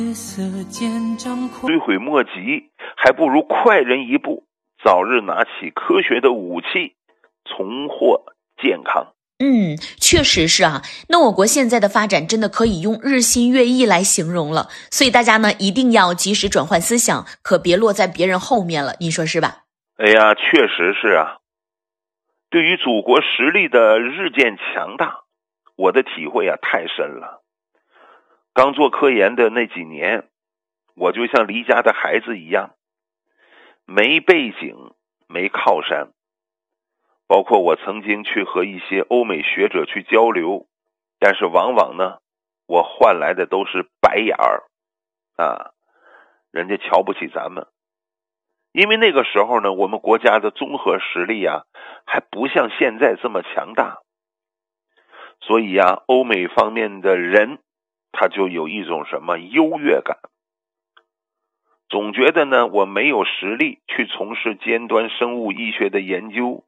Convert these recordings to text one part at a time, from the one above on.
追悔莫及，还不如快人一步，早日拿起科学的武器，重获健康。 确实是啊。那我国现在的发展真的可以用日新月异来形容了，所以大家呢一定要及时转换思想，可别落在别人后面了，你说是吧？ 哎呀，确实是啊。对于祖国实力的日渐强大，我的体会太深了。刚做科研的那几年，我就像离家的孩子一样，没背景，没靠山。包括我曾经去和一些欧美学者去交流，但是往往呢，我换来的都是白眼儿啊，人家瞧不起咱们。因为那个时候呢，我们国家的综合实力还不像现在这么强大，所以欧美方面的人他就有一种什么优越感，总觉得呢我没有实力去从事尖端生物医学的研究。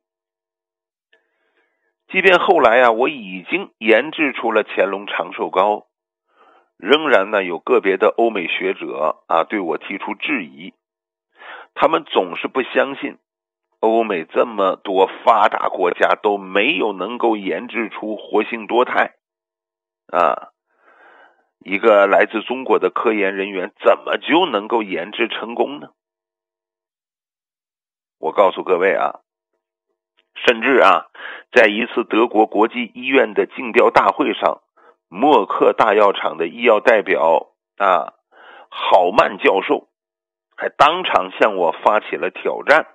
即便后来我已经研制出了乾隆长寿膏，仍然呢有个别的欧美学者对我提出质疑，他们总是不相信欧美这么多发达国家都没有能够研制出活性多肽一个来自中国的科研人员怎么就能够研制成功呢？我告诉各位甚至在一次德国国际医院的竞标大会上，默克大药厂的医药代表郝曼教授还当场向我发起了挑战。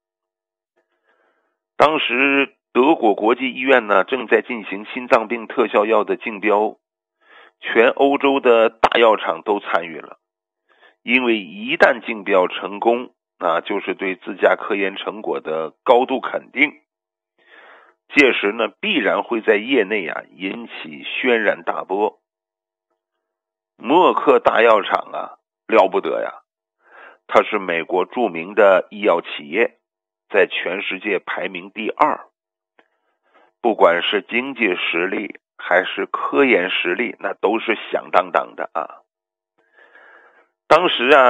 当时德国国际医院呢正在进行心脏病特效药的竞标，全欧洲的大药厂都参与了，因为一旦竞标成功就是对自家科研成果的高度肯定，届时呢必然会在业内引起轩然大波。默克大药厂了不得呀，它是美国著名的医药企业，在全世界排名第2，不管是经济实力还是科研实力，那都是响当当的当时